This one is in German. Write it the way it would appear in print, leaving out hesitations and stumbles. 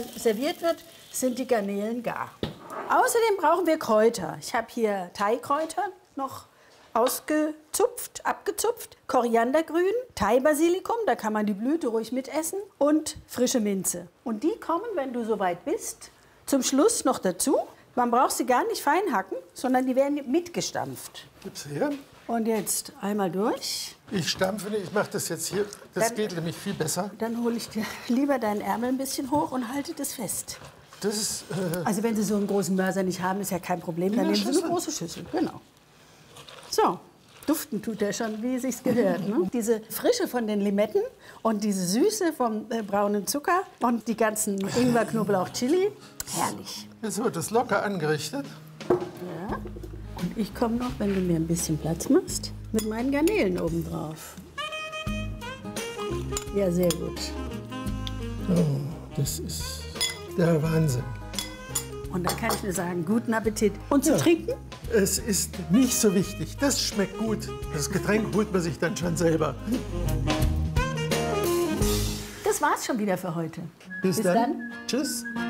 serviert wird, sind die Garnelen gar. Außerdem brauchen wir Kräuter. Ich habe hier Thai-Kräuter noch ausgezupft, abgezupft, Koriandergrün, Thai-Basilikum, da kann man die Blüte ruhig mitessen, und frische Minze. Und die kommen, wenn du soweit bist, zum Schluss noch dazu. Man braucht sie gar nicht fein hacken, sondern die werden mitgestampft. Gib's her. Und jetzt einmal durch. Ich stampfe nicht, ich mache das jetzt hier. Das geht nämlich viel besser. Dann hole ich dir lieber deinen Ärmel ein bisschen hoch und halte das fest. Das ist... Also wenn Sie so einen großen Mörser nicht haben, ist ja kein Problem. Dann nehmen Sie eine große Schüssel. Genau. So, duften tut der schon, wie es sich gehört. Ne? Diese Frische von den Limetten und diese Süße vom braunen Zucker und die ganzen Ingwer, Knoblauch, Chili. Herrlich. Jetzt wird das locker angerichtet. Ja. Und ich komme noch, wenn du mir ein bisschen Platz machst, mit meinen Garnelen oben drauf. Ja, sehr gut. Oh, das ist der Wahnsinn. Und dann kann ich nur sagen, guten Appetit. Und zu trinken? Es ist nicht so wichtig. Das schmeckt gut. Das Getränk holt man sich dann schon selber. Das war's schon wieder für heute. Bis dann. Tschüss.